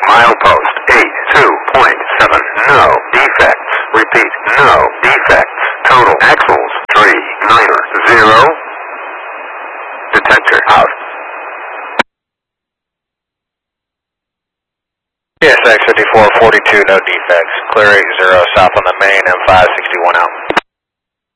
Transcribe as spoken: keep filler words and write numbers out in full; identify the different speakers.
Speaker 1: Milepost eight two point seven. No defects. Repeat, no defects. Total axles three niner zero. Detector out.
Speaker 2: P S X fifty-four forty-two, no defects. Clear eight zero south on the main, M five sixty-one out.